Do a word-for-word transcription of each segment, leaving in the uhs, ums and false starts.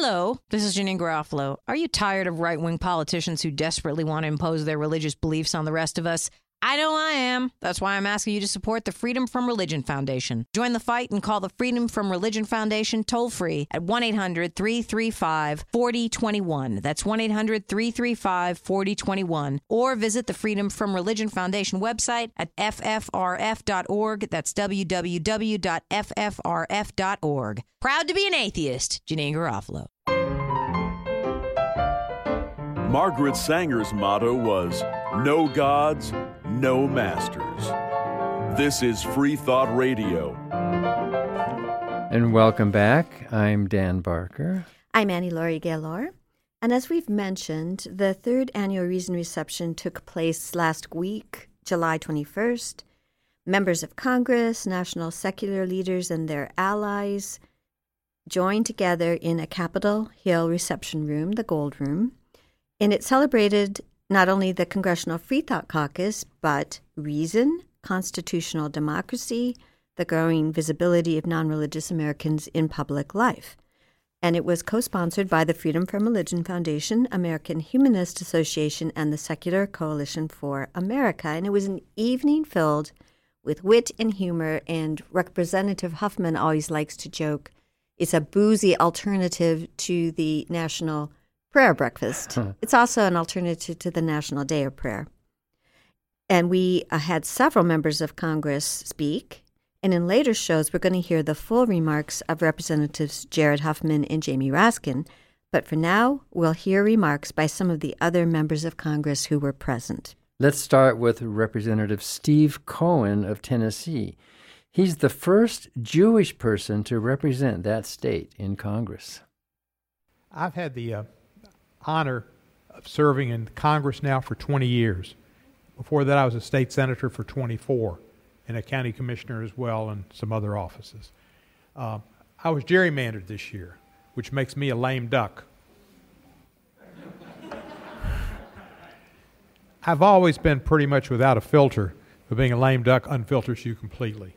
Hello, this is Janine Garofalo. Are you tired of right-wing politicians who desperately want to impose their religious beliefs on the rest of us? I know I am. That's why I'm asking you to support the Freedom From Religion Foundation. Join the fight and call the Freedom From Religion Foundation toll-free at one eight hundred three three five four zero two one. That's one eight hundred three three five four zero two one. Or visit the Freedom From Religion Foundation website at f f r f dot org. That's w w w dot f f r f dot org. Proud to be an atheist, Janine Garofalo. Margaret Sanger's motto was, "No gods, no masters." This is Free Thought Radio. And welcome back. I'm Dan Barker. I'm Annie Laurie Gaylor. And as we've mentioned, the third annual Reason Reception took place last week, July twenty-first. Members of Congress, national secular leaders, and their allies joined together in a Capitol Hill reception room, the Gold Room. And it celebrated not only the Congressional Free Thought Caucus, but reason, constitutional democracy, the growing visibility of non-religious Americans in public life. And it was co-sponsored by the Freedom From Religion Foundation, American Humanist Association, and the Secular Coalition for America. And it was an evening filled with wit and humor, and Representative Huffman always likes to joke, it's a boozy alternative to the National Prayer Breakfast. Huh. It's also an alternative to the National Day of Prayer. And we uh, had several members of Congress speak. And in later shows, we're going to hear the full remarks of Representatives Jared Huffman and Jamie Raskin. But for now, we'll hear remarks by some of the other members of Congress who were present. Let's start with Representative Steve Cohen of Tennessee. He's the first Jewish person to represent that state in Congress. I've had the uh, honor of serving in Congress now for twenty years. Before that, I was a state senator for twenty-four and a county commissioner as well and some other offices. Uh, I was gerrymandered this year, which makes me a lame duck. I've always been pretty much without a filter, but being a lame duck unfilters you completely.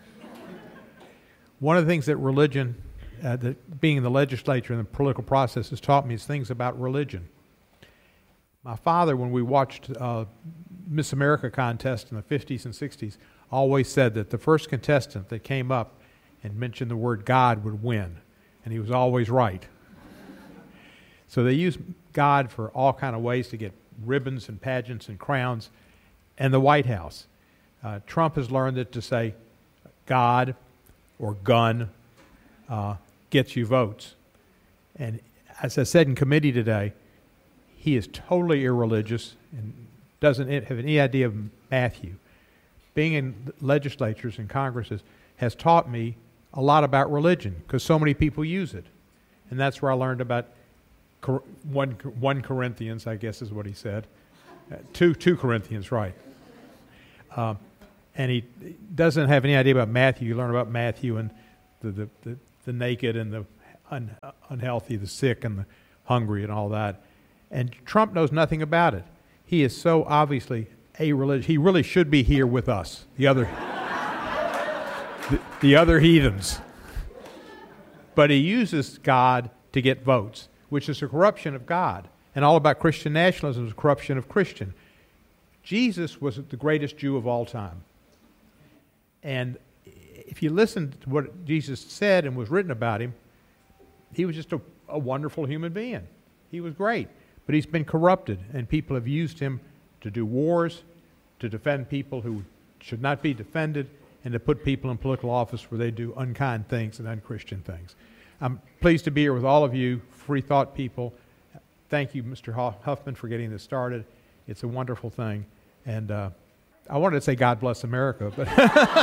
One of the things that religion Uh, that being in the legislature and the political process has taught me is things about religion. My father, when we watched uh, Miss America contest in the fifties and sixties, always said that the first contestant that came up and mentioned the word God would win, and he was always right. So they use God for all kind of ways to get ribbons and pageants and crowns, and the White House. Uh, Trump has learned that to say God or gun uh, gets you votes. And as I said in committee today, he is totally irreligious and doesn't have any idea of Matthew. Being in legislatures and Congresses has taught me a lot about religion because so many people use it. And that's where I learned about Cor- one, one Corinthians, I guess is what he said. Uh, two, two Corinthians, right. Uh, and he doesn't have any idea about Matthew. You learn about Matthew and the, the, the the naked and the un- unhealthy, the sick and the hungry and all that. And Trump knows nothing about it. He is so obviously a-religious. He really should be here with us, the other, the, the other heathens. But he uses God to get votes, which is a corruption of God. And all about Christian nationalism is a corruption of Christian. Jesus was the greatest Jew of all time. And if you listen to what Jesus said and was written about him, he was just a, a wonderful human being. He was great. But he's been corrupted, and people have used him to do wars, to defend people who should not be defended, and to put people in political office where they do unkind things and unchristian things. I'm pleased to be here with all of you, free thought people. Thank you, Mister Huffman, for getting this started. It's a wonderful thing. And uh, I wanted to say God bless America, but...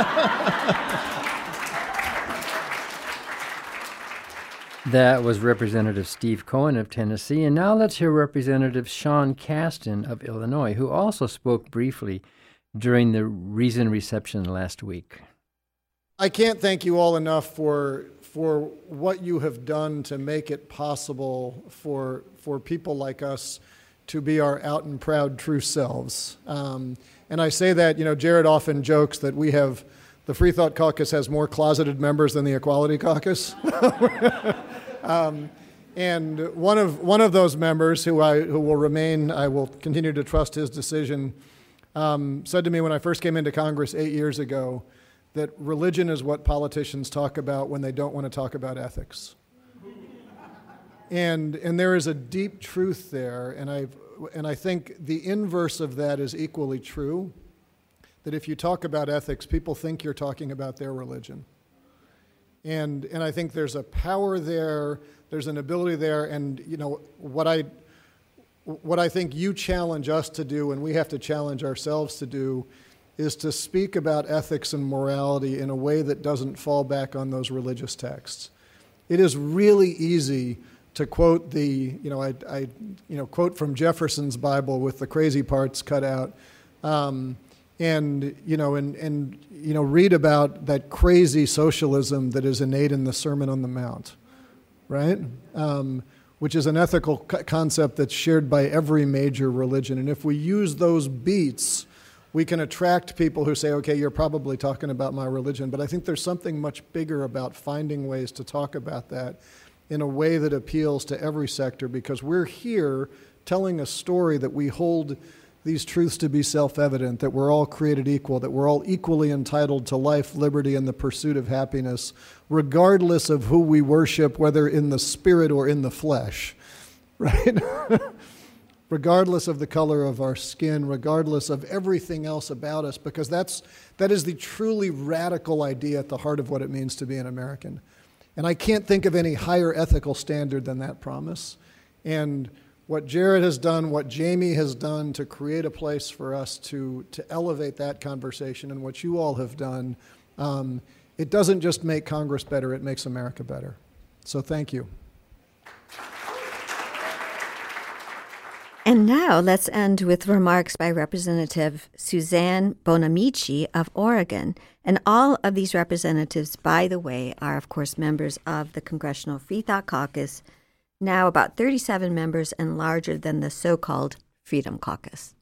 That was Representative Steve Cohen of Tennessee. And now let's hear Representative Sean Casten of Illinois, who also spoke briefly during the Reason reception last week. I can't thank you all enough for for what you have done to make it possible for for people like us to be our out and proud true selves. Um, and I say that, you know, Jared often jokes that we have, the Free Thought Caucus has more closeted members than the Equality Caucus. um, And one of one of those members, who I who will remain, I will continue to trust his decision, um, said to me when I first came into Congress eight years ago that religion is what politicians talk about when they don't want to talk about ethics. And and there is a deep truth there, and I and I think the inverse of that is equally true. That if you talk about ethics, people think you're talking about their religion. And and I think there's a power there, there's an ability there, and you know what I what I think you challenge us to do, and we have to challenge ourselves to do, is to speak about ethics and morality in a way that doesn't fall back on those religious texts. It is really easy to quote the, you know, I, I you know quote from Jefferson's Bible with the crazy parts cut out. Um, And you know, and and you know, read about that crazy socialism that is innate in the Sermon on the Mount, right? Um, which is an ethical co- concept that's shared by every major religion. And if we use those beats, we can attract people who say, "Okay, you're probably talking about my religion." But I think there's something much bigger about finding ways to talk about that in a way that appeals to every sector, because we're here telling a story that we hold these truths to be self-evident, that we're all created equal, that we're all equally entitled to life, liberty, and the pursuit of happiness, regardless of who we worship, whether in the spirit or in the flesh, right? Regardless of the color of our skin, regardless of everything else about us, because that's that is the truly radical idea at the heart of what it means to be an American. And I can't think of any higher ethical standard than that promise. And what Jared has done, what Jamie has done to create a place for us to, to elevate that conversation, and what you all have done, um, it doesn't just make Congress better, it makes America better. So thank you. And now let's end with remarks by Representative Suzanne Bonamici of Oregon. And all of these representatives, by the way, are, of course, members of the Congressional Free Thought Caucus, now about thirty-seven members and larger than the so-called Freedom Caucus.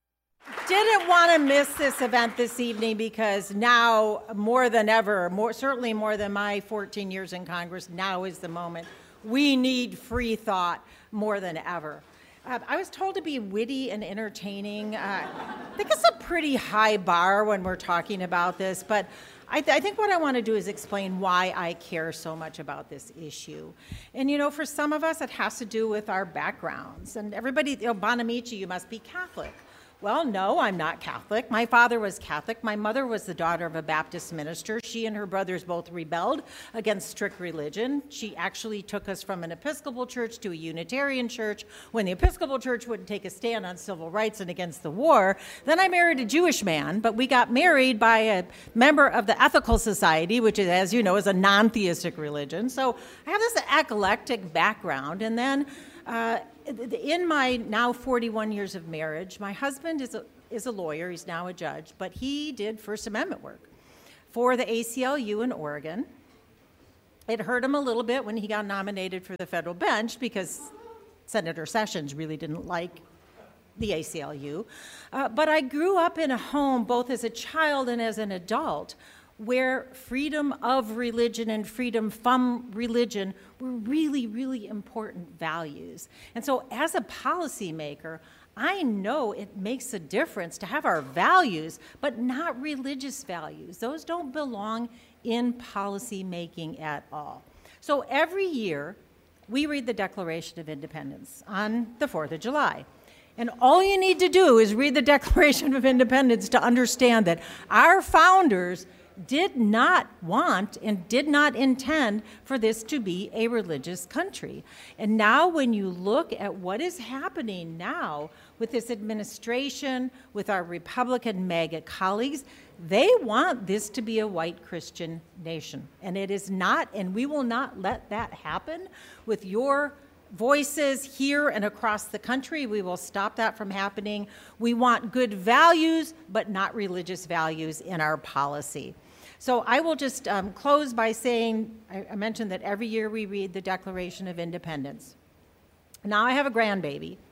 Didn't want to miss this event this evening because now more than ever, more certainly more than my fourteen years in Congress, now is the moment. We need free thought more than ever. Uh, I was told to be witty and entertaining. Uh, I think it's a pretty high bar when we're talking about this, but I, th- I think what I want to do is explain why I care so much about this issue. And, you know, for some of us, it has to do with our backgrounds. And everybody, you know, Bonamici, you must be Catholic. Well, no, I'm not Catholic. My father was Catholic. My mother was the daughter of a Baptist minister. She and her brothers both rebelled against strict religion. She actually took us from an Episcopal church to a Unitarian church when the Episcopal church wouldn't take a stand on civil rights and against the war. Then I married a Jewish man, but we got married by a member of the Ethical Society, which is, as you know, is a non-theistic religion. So I have this eclectic background. And then uh, in my now forty-one years of marriage, my husband is a, is a lawyer. He's now a judge, but he did First Amendment work for the A C L U in Oregon. It hurt him a little bit when he got nominated for the federal bench because Senator Sessions really didn't like the A C L U. Uh, but I grew up in a home, both as a child and as an adult, where freedom of religion and freedom from religion were really, really important values. And so as a policymaker, I know it makes a difference to have our values, but not religious values. Those don't belong in policy making at all. So every year, we read the Declaration of Independence on the fourth of July. And all you need to do is read the Declaration of Independence to understand that our founders did not want and did not intend for this to be a religious country. And now when you look at what is happening now with this administration, with our Republican MAGA colleagues, they want this to be a white Christian nation. And it is not, and we will not let that happen with your voices here and across the country. We will stop that from happening. We want good values, but not religious values in our policy. So I will just um, close by saying, I, I mentioned that every year we read the Declaration of Independence. Now I have a grandbaby,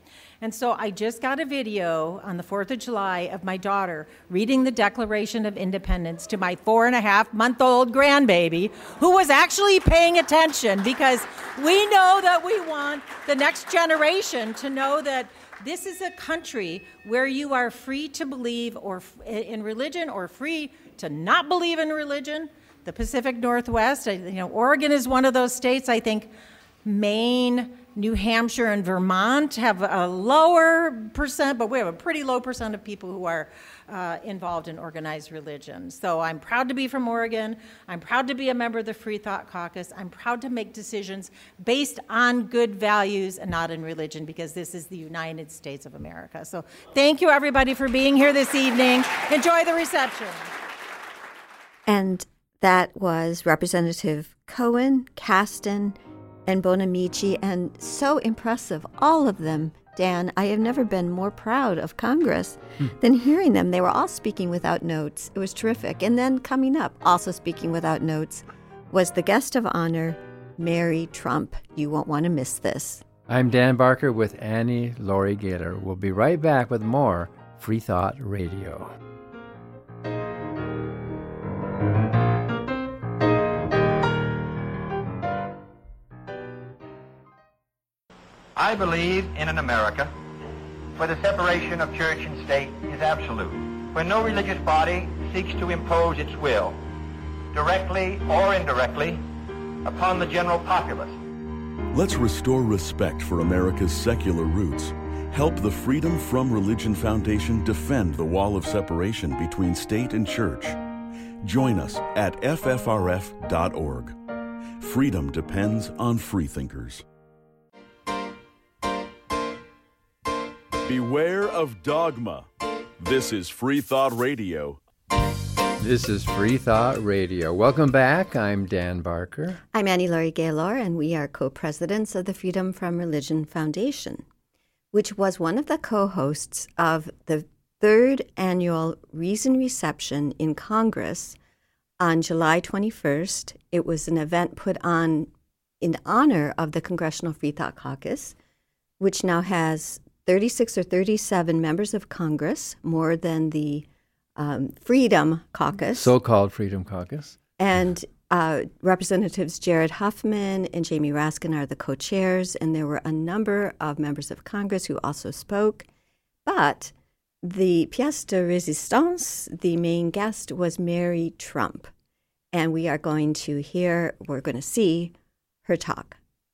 And so I just got a video on the fourth of July of my daughter reading the Declaration of Independence to my four and a half month old grandbaby, who was actually paying attention, because we know that we want the next generation to know that this is a country where you are free to believe or in religion or free to not believe in religion. The Pacific Northwest, you know, Oregon is one of those states. I think Maine, New Hampshire, and Vermont have a lower percent, but we have a pretty low percent of people who are uh, involved in organized religion. So I'm proud to be from Oregon. I'm proud to be a member of the Free Thought Caucus. I'm proud to make decisions based on good values and not in religion, because this is the United States of America. So thank you, everybody, for being here this evening. Enjoy the reception. And that was Representative Cohen, Casten, and Bonamici, and so impressive, all of them. Dan, I have never been more proud of Congress hmm. than hearing them. They were all speaking without notes. It was terrific. And then coming up, also speaking without notes, was the guest of honor, Mary Trump. You won't want to miss this. I'm Dan Barker with Annie Laurie Gaylor. We'll be right back with more Free Thought Radio. I believe in an America where the separation of church and state is absolute, where no religious body seeks to impose its will, directly or indirectly, upon the general populace. Let's restore respect for America's secular roots. Help the Freedom From Religion Foundation defend the wall of separation between state and church. Join us at F F R F dot org. Freedom depends on freethinkers. Beware of dogma. This is Free Thought Radio. This is Free Thought Radio. Welcome back. I'm Dan Barker. I'm Annie Laurie Gaylor, and we are co-presidents of the Freedom From Religion Foundation, which was one of the co-hosts of the third annual Reason Reception in Congress on July twenty-first. It was an event put on in honor of the Congressional Free Thought Caucus, which now has thirty-six or thirty-seven members of Congress, more than the um, Freedom Caucus. So-called Freedom Caucus. And uh, Representatives Jared Huffman and Jamie Raskin are the co-chairs, and there were a number of members of Congress who also spoke. But the pièce de résistance, the main guest, was Mary Trump. And we are going to hear, we're going to see her talk.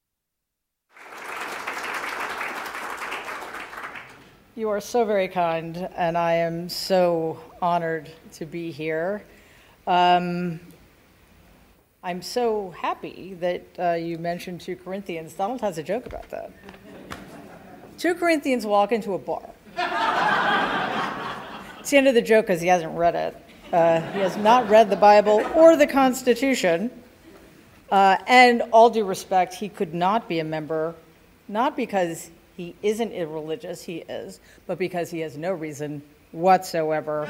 You are so very kind, and I am so honored to be here. Um, I'm so happy that uh, you mentioned two Corinthians. Donald has a joke about that. Two Corinthians walk into a bar. It's the end of the joke because he hasn't read it. Uh, he has not read the Bible or the Constitution. Uh, and all due respect, he could not be a member, not because he isn't irreligious, he is, but because he has no reason whatsoever.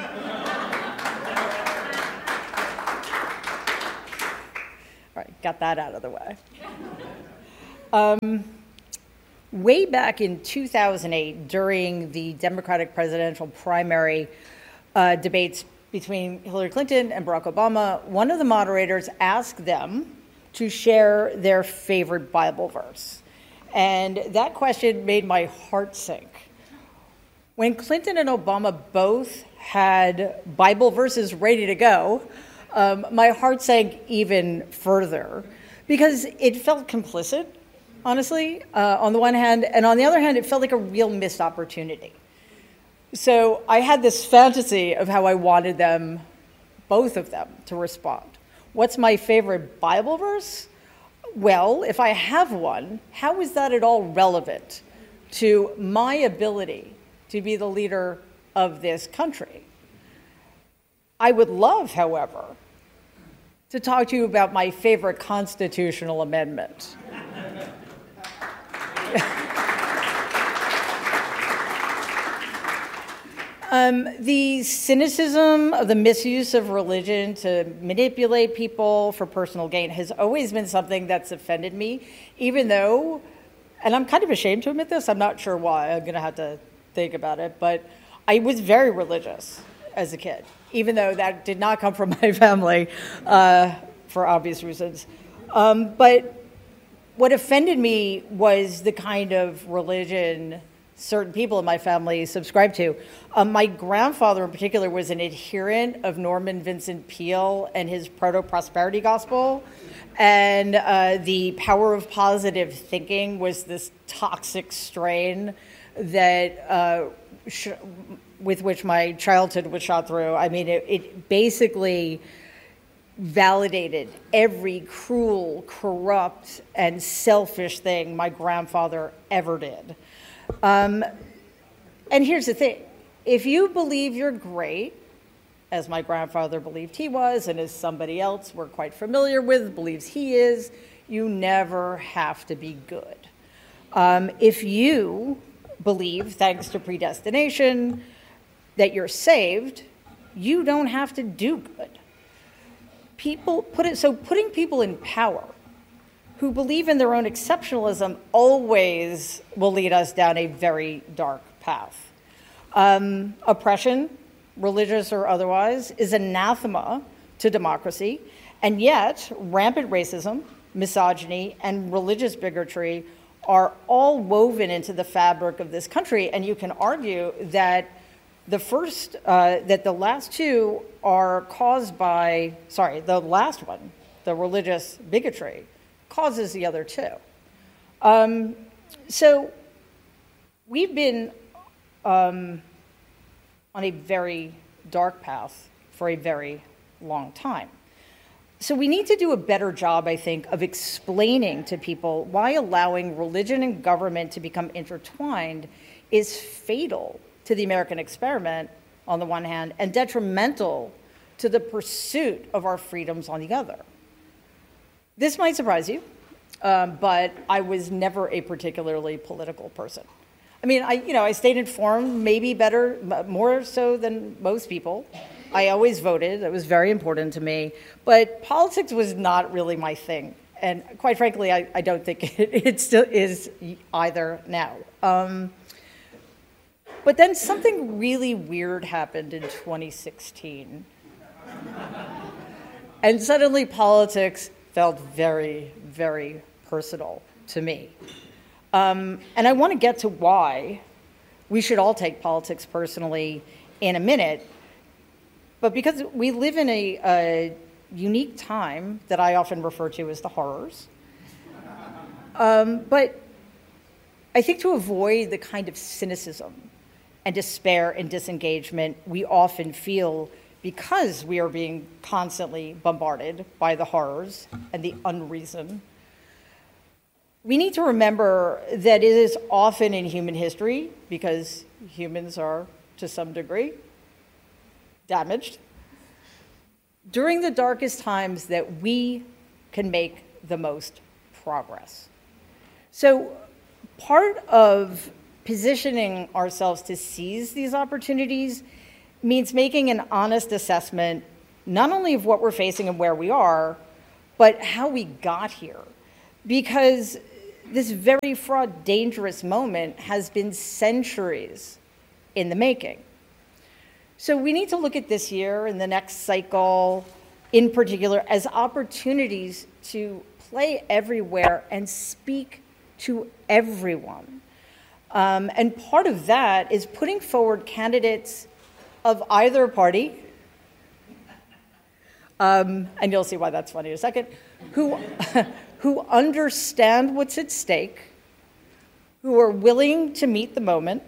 All right, got that out of the way. Um, way back in two thousand eight, during the Democratic presidential primary uh, debates between Hillary Clinton and Barack Obama, one of the moderators asked them to share their favorite Bible verse. And that question made my heart sink. When Clinton and Obama both had Bible verses ready to go, um, my heart sank even further because it felt complicit, honestly, uh, on the one hand, and on the other hand, it felt like a real missed opportunity. So I had this fantasy of how I wanted them, both of them, to respond. What's my favorite Bible verse? Well, if I have one, how is that at all relevant to my ability to be the leader of this country? I would love, however, to talk to you about my favorite constitutional amendment. Um, the cynicism of the misuse of religion to manipulate people for personal gain has always been something that's offended me, even though and I'm kind of ashamed to admit this, I'm not sure why, I'm gonna have to think about it, but I was very religious as a kid, even though that did not come from my family uh, for obvious reasons. Um, but what offended me was the kind of religion certain people in my family subscribed to. Um, my grandfather in particular was an adherent of Norman Vincent Peale and his proto-prosperity gospel. And uh, the power of positive thinking was this toxic strain that uh, sh- with which my childhood was shot through. I mean, it, it basically validated every cruel, corrupt, and selfish thing my grandfather ever did. Um, and here's the thing. If you believe you're great, as my grandfather believed he was, and as somebody else we're quite familiar with believes he is, you never have to be good. Um, if you believe, thanks to predestination, that you're saved, you don't have to do good. People put it, so putting people in power who believe in their own exceptionalism always will lead us down a very dark path. Um, oppression, religious or otherwise, is anathema to democracy, and yet rampant racism, misogyny, and religious bigotry are all woven into the fabric of this country, and you can argue that the first, uh, that the last two are caused by, sorry, the last one, the religious bigotry, causes the other two. Um, so we've been um, on a very dark path for a very long time. So we need to do a better job, I think, of explaining to people why allowing religion and government to become intertwined is fatal to the American experiment on the one hand and detrimental to the pursuit of our freedoms on the other. This might surprise you, um, but I was never a particularly political person. I mean, I, you know, I stayed informed, maybe better, more so than most people. I always voted. It was very important to me. But politics was not really my thing. And quite frankly, I, I don't think it, it still is either now. Um, but then something really weird happened in twenty sixteen. And suddenly politics felt very, very personal to me. Um, and I want to get to why we should all take politics personally in a minute. But because we live in a, a unique time that I often refer to as the horrors. Um, but I think to avoid the kind of cynicism and despair and disengagement we often feel because we are being constantly bombarded by the horrors and the unreason, we need to remember that it is often in human history, because humans are, to some degree, damaged, during the darkest times that we can make the most progress. So part of positioning ourselves to seize these opportunities means making an honest assessment, not only of what we're facing and where we are, but how we got here. Because this very fraught, dangerous moment has been centuries in the making. So we need to look at this year and the next cycle in particular as opportunities to play everywhere and speak to everyone. Um, and part of that is putting forward candidates of either party, um, and you'll see why that's funny in a second, who, who understand what's at stake, who are willing to meet the moment,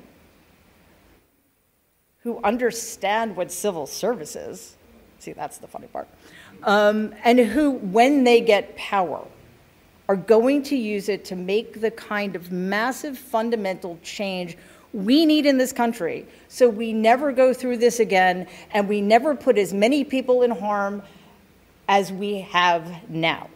who understand what civil service is, see, that's the funny part, um, and who, when they get power, are going to use it to make the kind of massive fundamental change we need in this country so we never go through this again and we never put as many people in harm as we have now.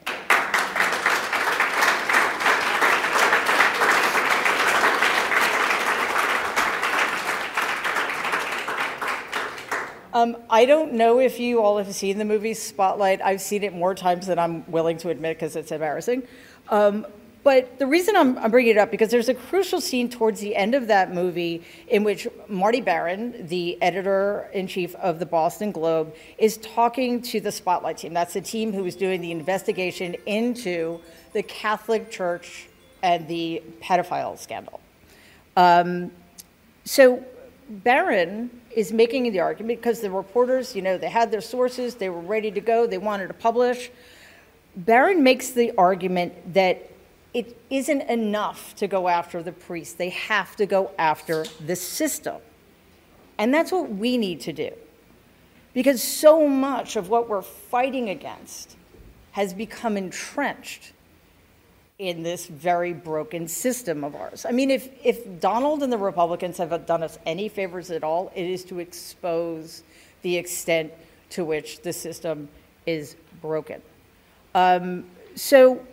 Um, I don't know if you all have seen the movie Spotlight. I've seen it more times than I'm willing to admit because it's embarrassing. Um, but the reason I'm, I'm bringing it up, because there's a crucial scene towards the end of that movie in which Marty Baron, the editor-in-chief of the Boston Globe, is talking to the Spotlight team. That's the team who was doing the investigation into the Catholic Church and the pedophile scandal. Um, so Baron is making the argument, because the reporters, you know, they had their sources, they were ready to go, they wanted to publish. Baron makes the argument that it isn't enough to go after the priests. They have to go after the system. And that's what we need to do. Because so much of what we're fighting against has become entrenched in this very broken system of ours. I mean, if, if Donald and the Republicans have done us any favors at all, it is to expose the extent to which the system is broken. Um, so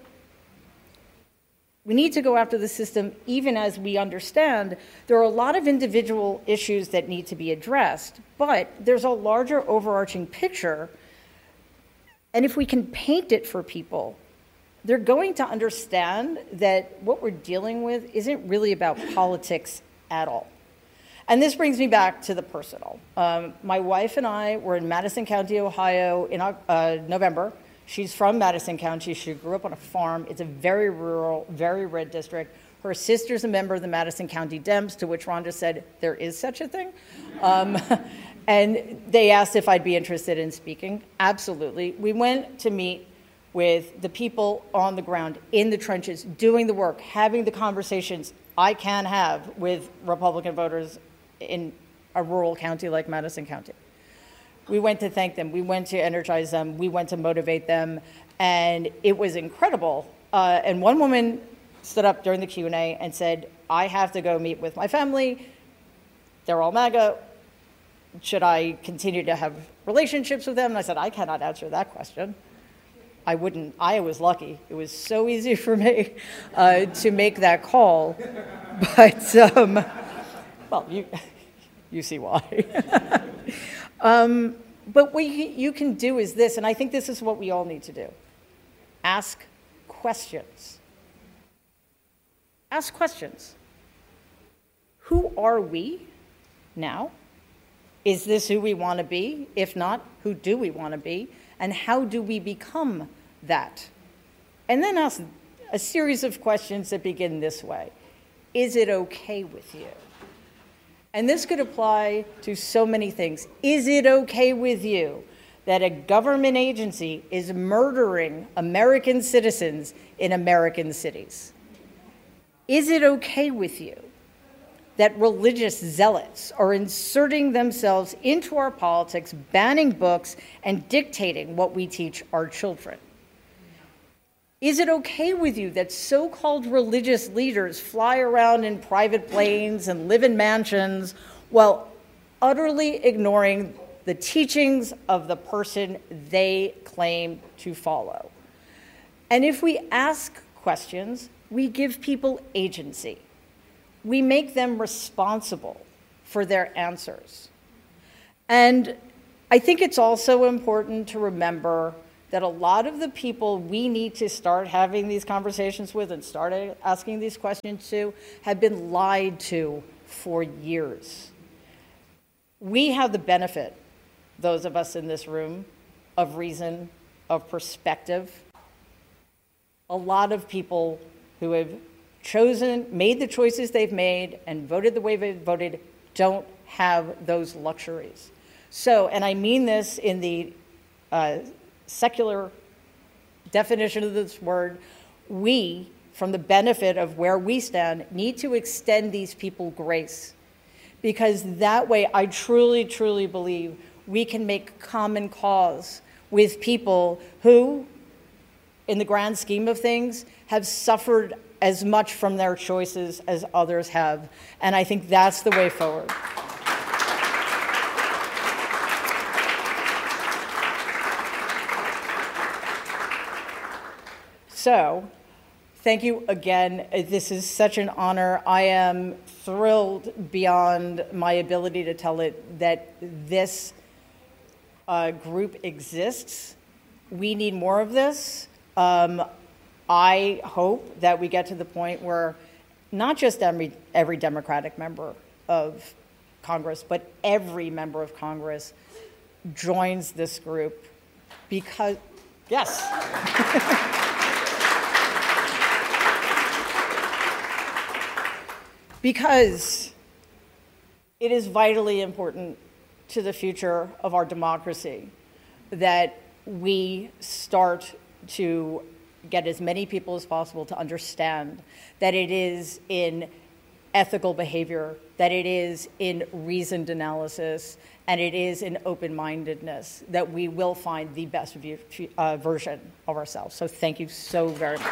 we need to go after the system, even as we understand there are a lot of individual issues that need to be addressed, but there's a larger overarching picture. And if we can paint it for people, they're going to understand that what we're dealing with isn't really about politics at all. And this brings me back to the personal. Um, my wife and I were in Madison County, Ohio in uh, November. She's from Madison County. She grew up on a farm. It's a very rural, very red district. Her sister's a member of the Madison County Dems, to which Rhonda said, there is such a thing. Um, and they asked if I'd be interested in speaking. Absolutely. We went to meet with the people on the ground, in the trenches, doing the work, having the conversations I can have with Republican voters in a rural county like Madison County. We went to thank them. We went to energize them. We went to motivate them. And it was incredible. Uh, and one woman stood up during the Q and A and said, I have to go meet with my family. They're all MAGA. Should I continue to have relationships with them? And I said, I cannot answer that question. I wouldn't. I was lucky. It was so easy for me uh, to make that call. But, um, well, you, you see why. Um, but what you, you can do is this, and I think this is what we all need to do. Ask questions. Ask questions. Who are we now? Is this who we want to be? If not, who do we want to be? And how do we become that? And then ask a series of questions that begin this way. Is it okay with you? And this could apply to so many things. Is it okay with you that a government agency is murdering American citizens in American cities? Is it okay with you that religious zealots are inserting themselves into our politics, banning books, and dictating what we teach our children? Is it okay with you that so-called religious leaders fly around in private planes and live in mansions while utterly ignoring the teachings of the person they claim to follow? And if we ask questions, we give people agency. We make them responsible for their answers. And I think it's also important to remember that a lot of the people we need to start having these conversations with and start asking these questions to have been lied to for years. We have the benefit, those of us in this room, of reason, of perspective. A lot of people who have chosen, made the choices they've made, and voted the way they've voted don't have those luxuries. So, and I mean this in the uh, secular definition of this word, we, from the benefit of where we stand, need to extend these people grace. Because that way, I truly, truly believe we can make common cause with people who, in the grand scheme of things, have suffered as much from their choices as others have. And I think that's the way forward. So, thank you again. This is such an honor. I am thrilled beyond my ability to tell it that this uh, group exists. We need more of this. Um, I hope that we get to the point where not just every, every Democratic member of Congress, but every member of Congress joins this group because, yes. Because it is vitally important to the future of our democracy that we start to get as many people as possible to understand that it is in ethical behavior, that it is in reasoned analysis, and it is in open-mindedness that we will find the best view, uh, version of ourselves. So thank you so very much.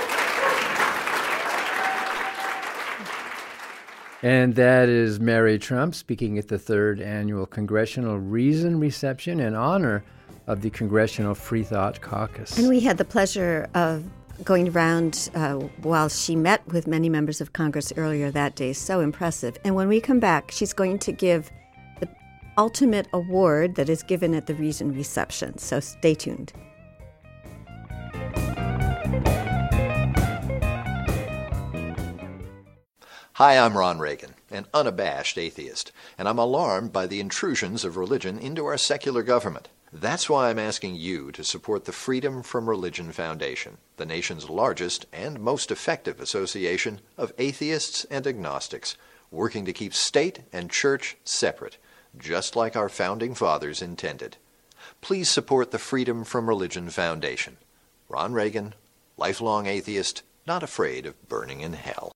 And that is Mary Trump speaking at the third annual Congressional Reason Reception in honor of the Congressional Free Thought Caucus. And we had the pleasure of going around uh, while she met with many members of Congress earlier that day. So impressive. And when we come back, she's going to give the ultimate award that is given at the Reason Reception. So stay tuned. Hi, I'm Ron Reagan, an unabashed atheist, and I'm alarmed by the intrusions of religion into our secular government. That's why I'm asking you to support the Freedom from Religion Foundation, the nation's largest and most effective association of atheists and agnostics, working to keep state and church separate, just like our founding fathers intended. Please support the Freedom from Religion Foundation. Ron Reagan, lifelong atheist, not afraid of burning in hell.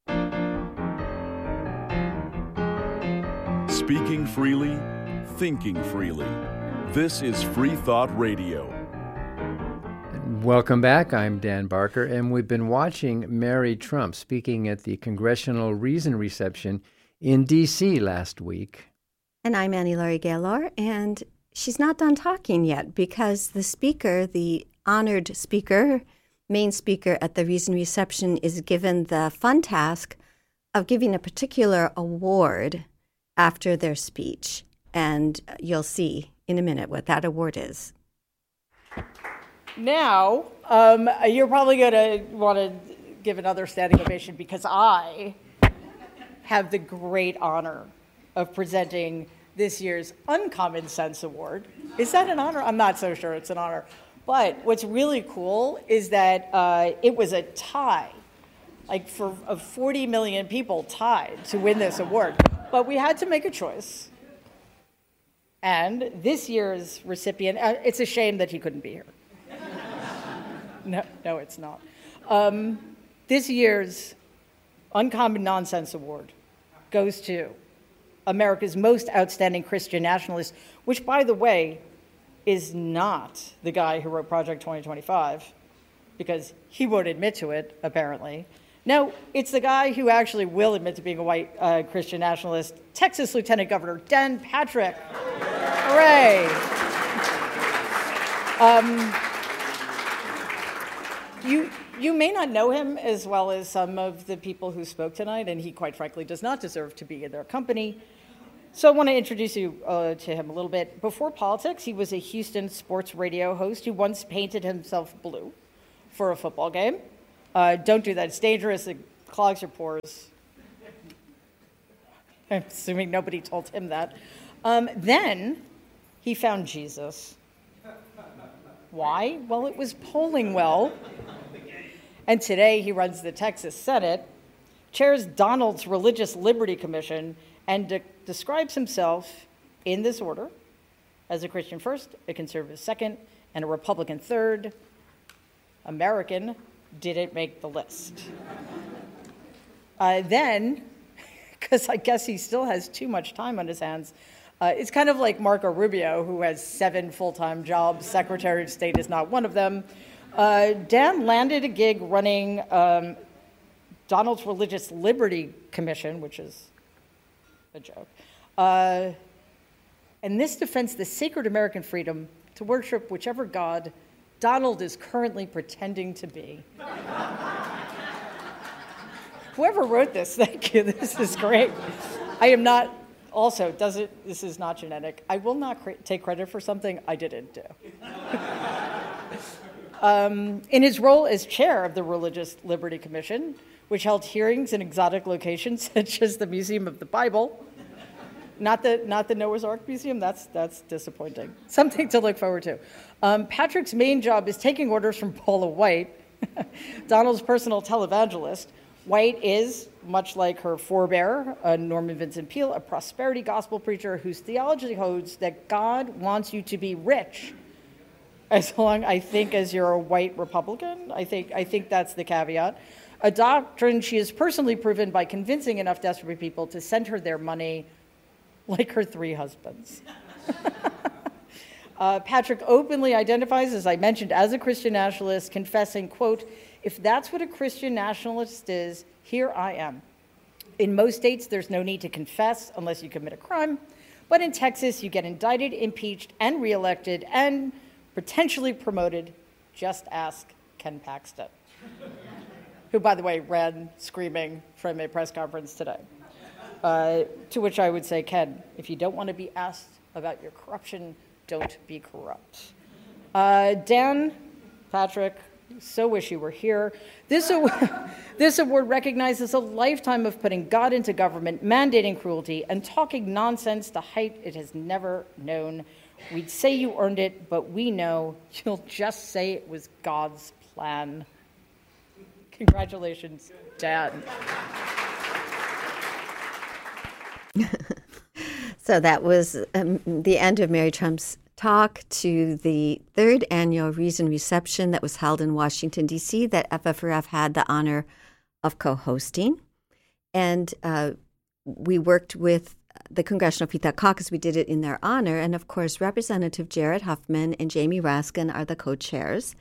Speaking freely, thinking freely. This is Free Thought Radio. Welcome back. I'm Dan Barker, and we've been watching Mary Trump speaking at the Congressional Reason Reception in D C last week. And I'm Annie Laurie Gaylor, and she's not done talking yet because the speaker, the honored speaker, main speaker at the Reason Reception, is given the fun task of giving a particular award after their speech. And you'll see in a minute what that award is. Now, um, you're probably going to want to give another standing ovation because I have the great honor of presenting this year's Uncommon Sense Award. Is that an honor? I'm not so sure it's an honor. But what's really cool is that uh, it was a tie, like for of forty million people tied to win this award. But we had to make a choice. And this year's recipient, uh, it's a shame that he couldn't be here. no, no, it's not. Um, this year's Uncommon Nonsense Award goes to America's most outstanding Christian nationalist, which, by the way, is not the guy who wrote Project twenty twenty-five, because he won't admit to it, apparently. No, it's the guy who actually will admit to being a white uh, Christian nationalist, Texas Lieutenant Governor Dan Patrick. Hooray. Um, you, you may not know him as well as some of the people who spoke tonight, and he quite frankly does not deserve to be in their company. So I want to introduce you uh, to him a little bit. Before politics, he was a Houston sports radio host who once painted himself blue for a football game. Uh, don't do that. It's dangerous. It clogs your pores. I'm assuming nobody told him that. Um, then he found Jesus. Why? Well, it was polling well. And today he runs the Texas Senate, chairs Donald's Religious Liberty Commission, and de- describes himself in this order as a Christian first, a conservative second, and a Republican third. American didn't make the list. Uh, then, because I guess he still has too much time on his hands, uh, it's kind of like Marco Rubio, who has seven full-time jobs. Secretary of State is not one of them. Uh, Dan landed a gig running um, Donald's Religious Liberty Commission, which is a joke. Uh, and this defends the sacred American freedom to worship whichever God Donald is currently pretending to be. Whoever wrote this, thank you. This is great. I am not, also, does it, this is not genetic. I will not cre- take credit for something I didn't do. Um, in his role as chair of the Religious Liberty Commission, which held hearings in exotic locations such as the Museum of the Bible, not the not the Noah's Ark Museum, that's that's disappointing. Something to look forward to. Um, Patrick's main job is taking orders from Paula White, Donald's personal televangelist. White is, much like her forebear, uh, Norman Vincent Peale, a prosperity gospel preacher whose theology holds that God wants you to be rich, as long, I think, as you're a white Republican. I think I think that's the caveat. A doctrine she has personally proven by convincing enough desperate people to send her their money, like her three husbands. uh, Patrick openly identifies, as I mentioned, as a Christian nationalist, confessing, quote, "If that's what a Christian nationalist is, here I am. In most states, there's no need to confess unless you commit a crime. But in Texas, you get indicted, impeached, and reelected, and potentially promoted. Just ask Ken Paxton," who, by the way, ran screaming from a press conference today. Uh, to which I would say, Ken, if you don't want to be asked about your corruption, don't be corrupt. Uh, Dan, Patrick, so wish you were here. This, aw- this award recognizes a lifetime of putting God into government, mandating cruelty, and talking nonsense to height it has never known. We'd say you earned it, but we know you'll just say it was God's plan. Congratulations, Dan. So that was um, the end of Mary Trump's talk to the third annual Reason reception that was held in Washington, D C that F F R F had the honor of co-hosting. And uh, we worked with the Congressional Free Thought Caucus. We did it in their honor. And, of course, Representative Jared Huffman and Jamie Raskin are the co-chairs.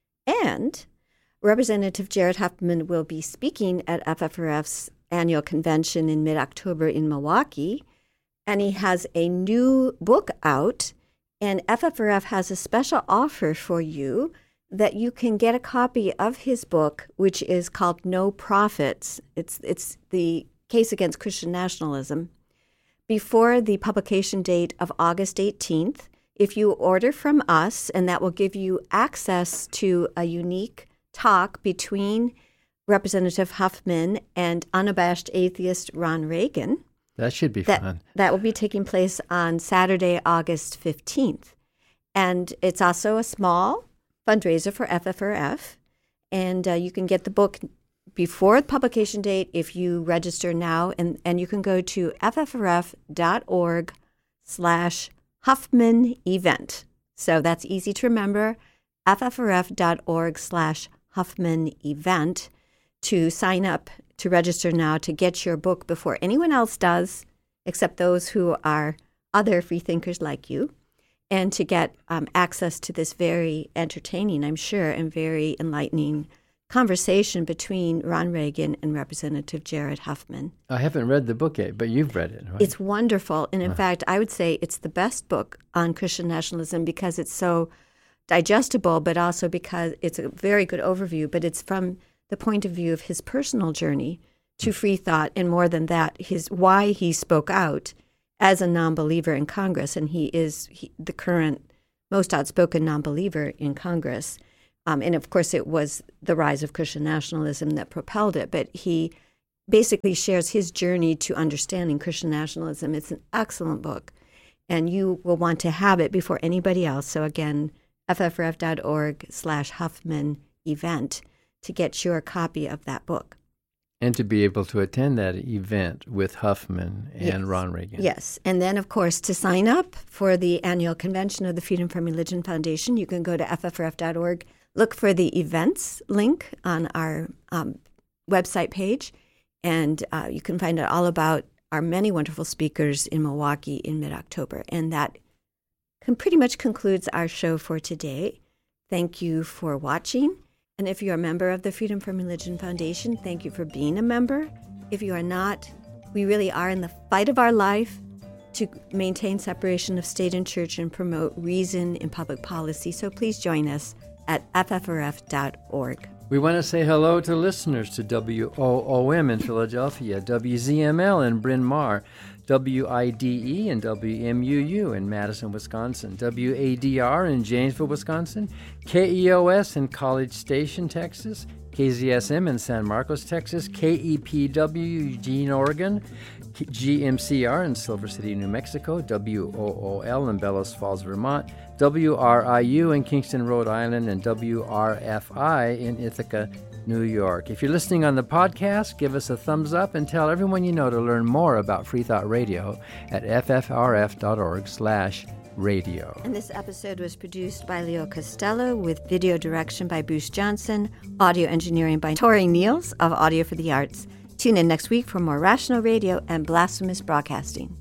And Representative Jared Huffman will be speaking at F F R F's annual convention in mid-October in Milwaukee. And he has a new book out. And F F R F has a special offer for you that you can get a copy of his book, which is called No Prophets. It's, it's the case against Christian nationalism. Before the publication date of August eighteenth, if you order from us, and that will give you access to a unique talk between Representative Huffman and unabashed atheist Ron Reagan. That should be that, fun. That will be taking place on Saturday, August fifteenth. And it's also a small fundraiser for F F R F. And uh, you can get the book before the publication date if you register now. And, and you can go to ffrf.org slash Huffman event. So that's easy to remember, ffrf.org slash Huffman event to sign up, to register now, to get your book before anyone else does, except those who are other free thinkers like you, and to get um, access to this very entertaining, I'm sure, and very enlightening conversation between Ron Reagan and Representative Jared Huffman. I haven't read the book yet, but you've read it, right? It's wonderful. And in Uh. fact, I would say it's the best book on Christian nationalism because it's so digestible, but also because it's a very good overview, but it's from the point of view of his personal journey to free thought, and more than that, his why he spoke out as a non-believer in Congress, and he is he, the current most outspoken non-believer in Congress. Um, and of course, it was the rise of Christian nationalism that propelled it, but he basically shares his journey to understanding Christian nationalism. It's an excellent book, and you will want to have it before anybody else. So again, ffrf.org slash Huffman event to get your copy of that book. And to be able to attend that event with Huffman and Yes. Ron Reagan. Yes. And then, of course, to sign up for the annual convention of the Freedom from Religion Foundation, you can go to ffrf dot org, look for the events link on our um, website page, and uh, you can find out all about our many wonderful speakers in Milwaukee in mid-October. And that can pretty much concludes our show for today. Thank you for watching. And if you're a member of the Freedom from Religion Foundation, thank you for being a member. If you are not, we really are in the fight of our life to maintain separation of state and church and promote reason in public policy. So please join us at ffrf dot org. We want to say hello to listeners to W O O M in Philadelphia, W Z M L in Bryn Mawr, W I D E and W M U U in Madison, Wisconsin, W A D R in Janesville, Wisconsin, K E O S in College Station, Texas, K Z S M in San Marcos, Texas, K E P W Eugene, Oregon, G M C R in Silver City, New Mexico, W O O L in Bellows Falls, Vermont, W R I U in Kingston, Rhode Island, and W R F I in Ithaca, New York. If you're listening on the podcast, give us a thumbs up and tell everyone you know to learn more about Free Thought Radio at f f r f dot org slash radio. And this episode was produced by Leo Costello with video direction by Bruce Johnson, audio engineering by Tori Niels of Audio for the Arts. Tune in next week for more Rational Radio and Blasphemous Broadcasting.